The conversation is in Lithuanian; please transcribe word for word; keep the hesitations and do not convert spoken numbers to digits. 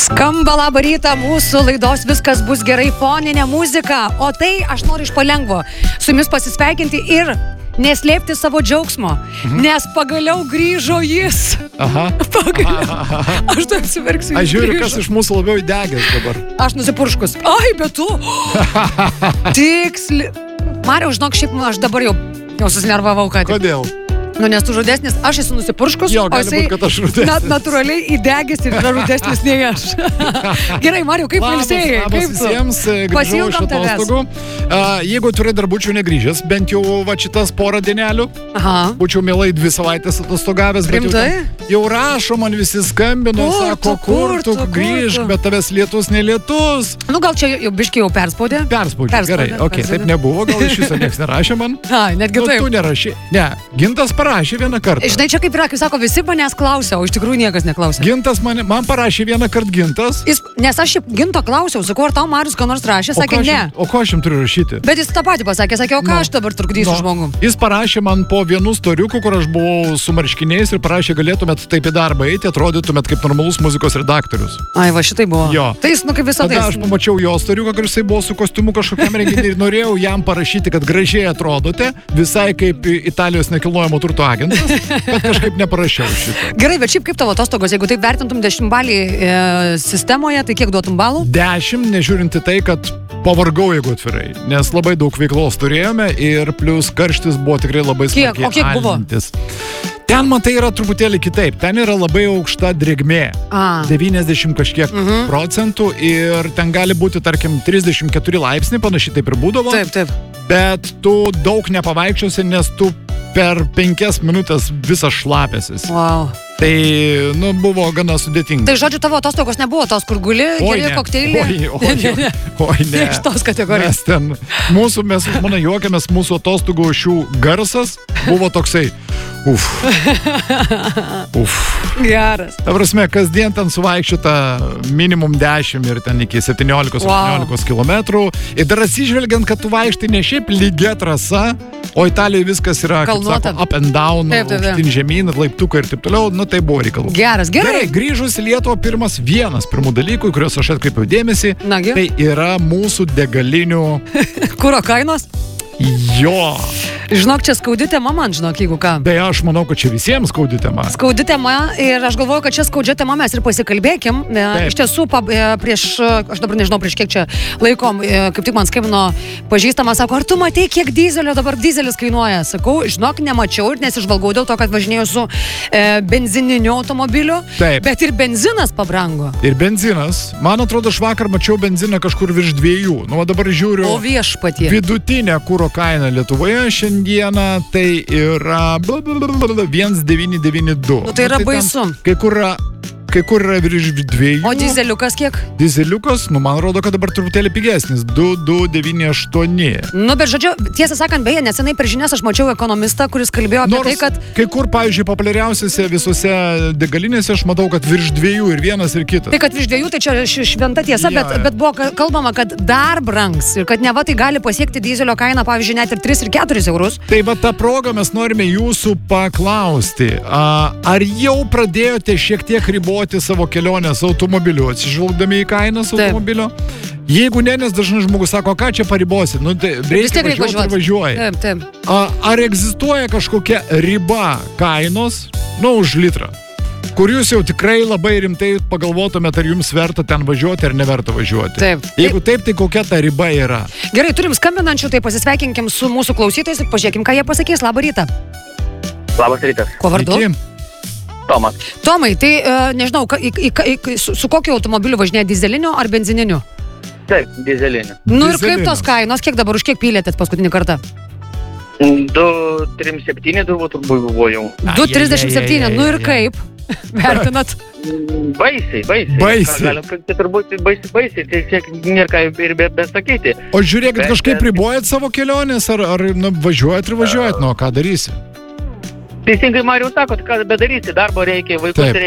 Skamba labą rytą mūsų laidos Viskas bus gerai foninė muzika. O tai aš noriu iš palengvo su jumis pasisveikinti ir neslėpti savo džiaugsmo, mhm. nes pagaliau grįžo jis. Aha. Pagaliau. Aš tai apsiverksiu. Aš žiūriu, kas iš mūsų labiau įdegęs dabar. Aš nusipurškus. Ai, bet tu. Tiksli. Mariau, žinok, šiaip aš dabar jau, jau susinervavau, kad... Kodėl? Nu, nes tu žudesnis, aš esu nusipurškus, jo, o jisai būt, nat, natūraliai įdegęs ir yra žudesnis nei aš. Gerai, Mariau, kaip pailsėjai? Labas Kaip visiems, grįžau iš atostogų. Uh, jeigu turi dar būčiau negrįžęs, bent jau va šitas porą dienelių, Aha. būčiau mielai dvi savaitės atostogavęs, bet jau, jau rašo, man visi skambino, kur sako, tu, kur tu kur grįžk, tu? Bet tavęs lietus, ne lietus. Nu, gal čia jau biškiai jau perspaudė? Perspaudė, gerai, okei, okay, taip nebuvo, gal iš viso nieks nerašė man. Ai, netgi nu, taip. Tu nerašė. Ne, Gintas parašė vieną kartą. Žinai, čia kaip yra, kai sako, visi manęs klausia, o iš tikrųjų niekas neklausia. Gintas man, man parašė vieną kartą Gintas. Jis, nes aš šiaip Ginto klausiau, sakau, ar tau Marius ką nors rašė, sakė, ne. O ko aš jums turiu rašyti? Bet jis tą patį pasakė, sakė, o ką no. aš dabar trukdysiu no. žmogum. Jis parašė man po vienų storiukų, kur aš buvau su marškiniais ir parašė, galėtumėt taip į darbą eiti, atrodytumėt kaip normalus muzikos redaktorius. Ai, va šitai buvo. Jo. Tai jis, nu kaip visada. Tada aš pamačiau jo storiuką, kur jisai buvo su kostiumu kažkokiam renginiui ir norėjau jam parašyti, kad gražiai atrodote, visai kaip Italijos nekilnojamo turto agentas, bet kažkaip neparašiau šitą. Gerai, bet šiaip kaip tavo atostogos, jeigu taip vertintum dešimtbalį e, sistemoje, tai kiek duotum balų? Dešimt, nežiūrinti tai, kad pavargau, jeigu atvirai, nes labai daug veiklos turėjome ir plus karštis buvo tikrai labai smarkiai. Kiek? O kiek buvo? Alintis. Ten man tai yra truputėlį kitaip. Ten yra labai aukšta drėgmė. A. devyniasdešimt kažkiek mhm. procentų ir ten gali būti, tarkim, trisdešimt keturi laipsniai, panašiai taip ir būdavo. Taip, taip. Bet tu daug nepavaikščiosi, nes tu per penkias minutės visas šlapėsis. Wow. Tai, nu, buvo gana sudėtinga. Tai, žodžiu, tavo atostogos nebuvo tos, kur guli, geri kokteilį? Oi, oi, oi, oi, ne. Iš tos kategorijos. Mes ten, mūsų, mes, mano juokiamės, mūsų atostogų šių garsas buvo toksai, uf, uf. Geras. Ta prasme, kasdien ten suvaikščiota minimum dešimt ir ten iki septyniolikos aštuoniolikos wow. kilometrų. Ir dar atsižvelgiant, kad tu vaikštai ne šiaip lygia trasa, o Italijoje viskas yra, kalnuota. Kaip sako, up and down, taip, taip, taip. aukštyn žemyn, laiptukai ir taip toliau, nu tai buvo reikalų. Geras, gerai. Gerai, grįžus į Lietuvą, pirmas vienas pirmų dalykų, kuriuos aš atkreipiau dėmesį, Nagi. Tai yra mūsų degalinių... Kuro kainos? Jo. Žinok, čia skaudi tema man, žinok, jeigu ką. Tai aš manau, kad čia visiems skaudi tema. Skaudi tema ir aš galvoju, kad čia skaudžia tema mes ir pasikalbėkim. Taip. Iš tiesų, prieš, aš dabar nežinau, prieš kiek čia laikom, kaip tik man skambino pažįstamas, sako, ar tu matei, kiek dizelio dabar dizelis kainuoja? Sakau, žinok, nemačiau ir nesižvalgau dėl to, kad važinėjau su e, benzininiu automobiliu. Taip. Bet ir benzinas pabrango. Ir benzinas. Man atrodo, aš vakar mačiau benziną kažkur virš dviejų. Nu, dabar žiūriu. O viešpatie. Vidutinė kuro kaina Lietuvoje šiandieną tai yra vienas devyni devyni du. Nu, tai yra nu, tai baisu. Kai kur yra, kai kur yra virš dviejų. O dizeliukas kiek? Dizeliukas, nu man rodo, kad dabar truputėlį pigesnis. du du devyni aštuoni. Nu, bet žodžiu, tiesą sakant, beje, nesenai per žinias aš mačiau ekonomistą, kuris kalbėjo apie Nors, tai, kad... kai kur, pavyzdžiui, populiariausiose visose degalinėse aš matau, kad virš dviejų ir vienas ir kitas. Tai, kad virš dviejų, tai čia šventa tiesa, ja, bet, ja. bet buvo kalbama, kad dar brangs ir kad neva tai gali pasiekti dizelio kainą, pavyzdžiui, net ir tris ir keturis eurus. Tai va tą progą mes norime jūsų paklausti, a, ar jau pradėjote šiek tiek riboti savo kelionės automobiliu, atsižvelgdami į kainas automobilio? Taip. Jeigu ne, nes dažnai žmogus sako, ką čia paribosi, nu tai reikia važiuoti ir važiuoji. Taip, taip. A, ar egzistuoja kažkokia riba kainos, nu, už litrą, kur jūs jau tikrai labai rimtai pagalvotumėt, ar jums verta ten važiuoti, ar neverta važiuoti? Taip. Jeigu taip, tai kokia ta riba yra? Gerai, turim skambinančių, tai pasisveikinkim su mūsų klausytojais ir pažiūrėkim, ką jie pasakys. Labą rytą. Labas rytas. Kuo vardu? Iki. Tomas. Tomai, tai uh, nežinau, į, į, į, su, su kokiu automobiliu važinėja, dizeliniu ar benzininiu? Taip, dizeliniu. Nu ir kaip tos kainos, kiek dabar už kiek pylėtės paskutinį kartą? du trisdešimt septyni turbūt buvo jau. du trisdešimt septyni, nu ir kaip? Vertinat? Baisiai, baisiai. Baisiai. Galim, tai turbūt baisiai, baisiai, tai tiek nėra ką ir be, besakyti. O žiūrėkit, Bet, kažkaip ribojat savo kelionės, ar, ar nu, važiuojat ir važiuojat, nu, ką darysi? Teisingai Marius sako, ką bedarysi, darbo reikia, vaikus reikia.